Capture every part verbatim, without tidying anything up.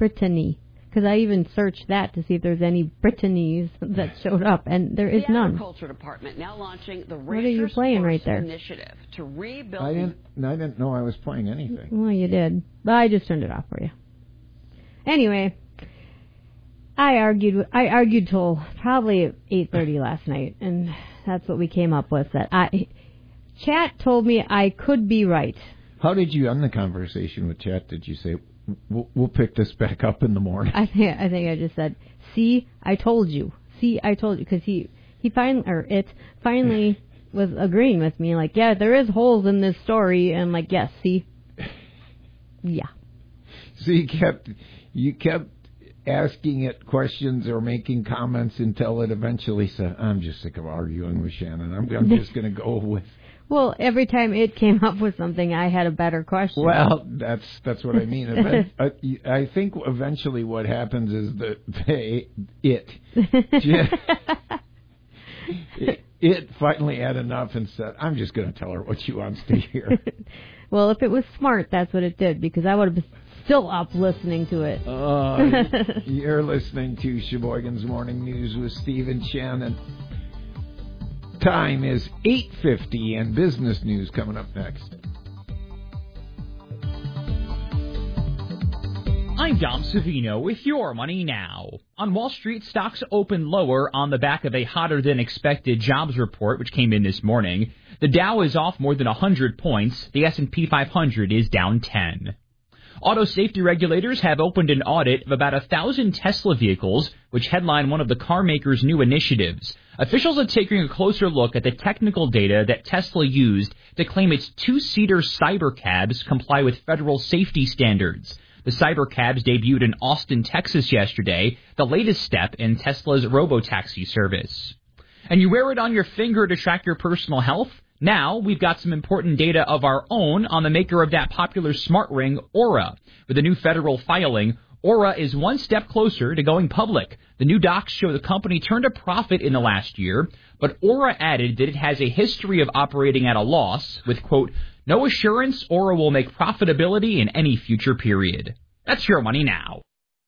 Brittany. Because I even searched that to see if there's any Brittany's that showed up, and there is the none. The Agriculture Department now launching the What are you playing right there? Initiative to rebuild. I didn't. I didn't know I was playing anything. Well, you did, but I just turned it off for you. Anyway, I argued. I argued till probably eight thirty last night, and that's what we came up with. That I, Chat told me I could be right. How did you end the conversation with Chat? Did you say, We'll, we'll pick this back up in the morning? I think I think I just said, "See, I told you. See, I told you." Because he he finally or it finally was agreeing with me. Like, yeah, there is holes in this story, and like, yes, see, yeah. So you kept you kept asking it questions or making comments until it eventually said, "I'm just sick of arguing with Shannon. I'm, I'm just going to go with." Well, every time it came up with something, I had a better question. Well, that's that's what I mean. I, I think eventually what happens is that they, it, it, it finally had enough and said, I'm just going to tell her what she wants to hear. Well, if it was smart, that's what it did, because I would have been still up listening to it. Uh, you're listening to Sheboygan's Morning News with Steve and Shannon. Time is eight fifty, and business news coming up next. I'm Dom Savino with Your Money Now. On Wall Street, stocks opened lower on the back of a hotter-than-expected jobs report, which came in this morning. The Dow is off more than one hundred points. The S and P five hundred is down ten. Auto safety regulators have opened an audit of about a thousand Tesla vehicles, which headline one of the car maker's new initiatives. Officials are taking a closer look at the technical data that Tesla used to claim its two-seater Cybercabs comply with federal safety standards. The Cybercabs debuted in Austin, Texas yesterday, the latest step in Tesla's robotaxi service. And you wear it on your finger to track your personal health? Now, we've got some important data of our own on the maker of that popular smart ring, Aura. With a new federal filing, Aura is one step closer to going public. The new docs show the company turned a profit in the last year, but Aura added that it has a history of operating at a loss, with, quote, no assurance Aura will make profitability in any future period. That's Your Money Now.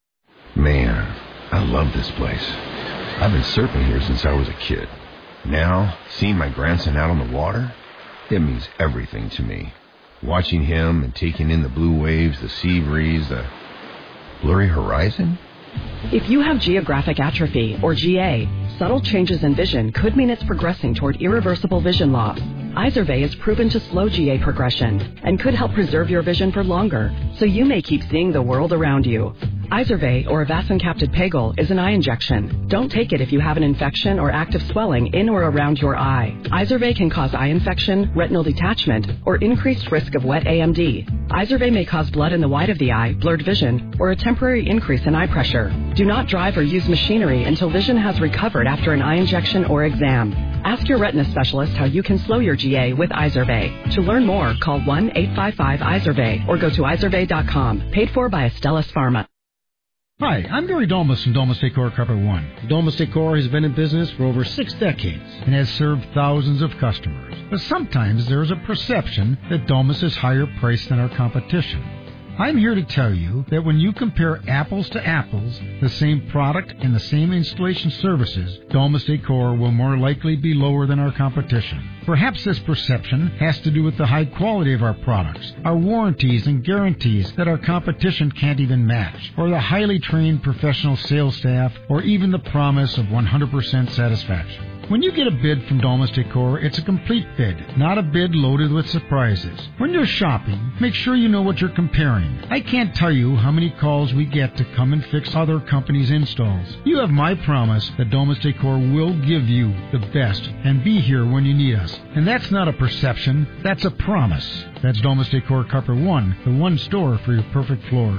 Man, I love this place. I've been surfing here since I was a kid. Now, seeing my grandson out on the water, it means everything to me. Watching him and taking in the blue waves, the sea breeze, the blurry horizon. If you have geographic atrophy, or G A, subtle changes in vision could mean it's progressing toward irreversible vision loss. Izervay is proven to slow G A progression and could help preserve your vision for longer, so you may keep seeing the world around you. Izervay, or avacincaptad pegol, is an eye injection. Don't take it if you have an infection or active swelling in or around your eye. Izervay can cause eye infection, retinal detachment, or increased risk of wet A M D. Izervay may cause blood in the white of the eye, blurred vision, or a temporary increase in eye pressure. Do not drive or use machinery until vision has recovered after an eye injection or exam. Ask your retina specialist how you can slow your G A with Izervay. To learn more, call one eight five five Izervay or go to izervay dot com. Paid for by Astellas Pharma. Hi, I'm Gary Domus from Domus Decor Carpet One. Domus Decor has been in business for over six decades and has served thousands of customers. But sometimes there is a perception that Domus is higher priced than our competition. I'm here to tell you that when you compare apples to apples, the same product and the same installation services, Domus Decor will more likely be lower than our competition. Perhaps this perception has to do with the high quality of our products, our warranties and guarantees that our competition can't even match, or the highly trained professional sales staff, or even the promise of one hundred percent satisfaction. When you get a bid from Domus Decor, it's a complete bid, not a bid loaded with surprises. When you're shopping, make sure you know what you're comparing. I can't tell you how many calls we get to come and fix other companies' installs. You have my promise that Domus Decor will give you the best and be here when you need us. And that's not a perception, that's a promise. That's Domus Decor Carpet One, the one store for your perfect floor.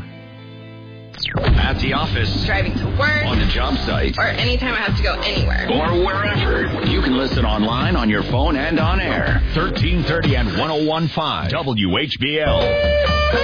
At the office, driving to work, on the job site, or anytime I have to go anywhere, or wherever. You can listen online, on your phone, and on air. thirteen thirty and one oh one point five W H B L.